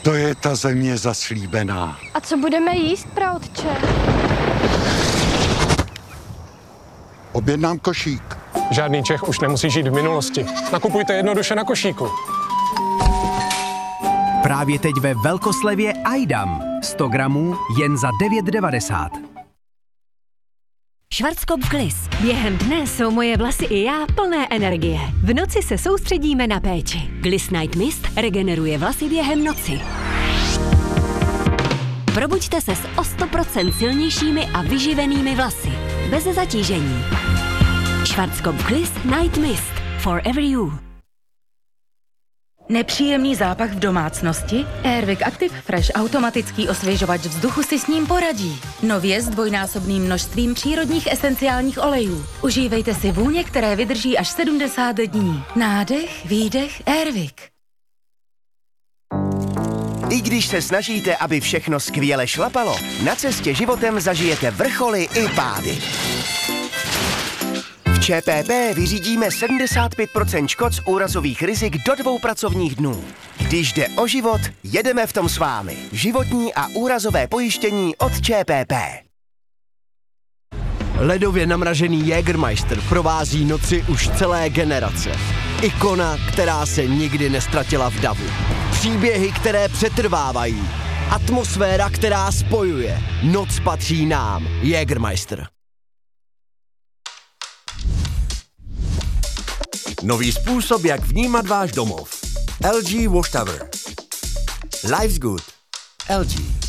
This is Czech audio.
To je ta země zaslíbená. A co budeme jíst, praotče? Objednám košík. Žádný Čech už nemusí žít v minulosti. Nakupujte jednoduše na košíku. Právě teď ve velkoslevě Ajdam. 100 gramů jen za 9,90. Schwarzkopf Gliss. Během dne jsou moje vlasy i já plné energie. V noci se soustředíme na péči. Gliss Night Mist regeneruje vlasy během noci. Probuďte se s o 100% silnějšími a vyživenými vlasy. Bez zatížení. Schwarzkopf Gliss Night Mist. Forever you. Nepříjemný zápach v domácnosti? Airwick Active Fresh automatický osvěžovač vzduchu si s ním poradí. Nově s dvojnásobným množstvím přírodních esenciálních olejů. Užívejte si vůně, které vydrží až 70 dní. Nádech, výdech, Airwick. I když se snažíte, aby všechno skvěle šlapalo, na cestě životem zažijete vrcholy i pády. V ČPP vyřídíme 75% škod z úrazových rizik do 2 pracovních dnů. Když jde o život, jedeme v tom s vámi. Životní a úrazové pojištění od ČPP. Ledově namražený Jägermeister provází noci už celé generace. Ikona, která se nikdy nestratila v davu. Příběhy, které přetrvávají. Atmosféra, která spojuje. Noc patří nám. Jägermeister. Nový způsob, jak vnímat váš domov. LG Wash Tower. Life's good. LG.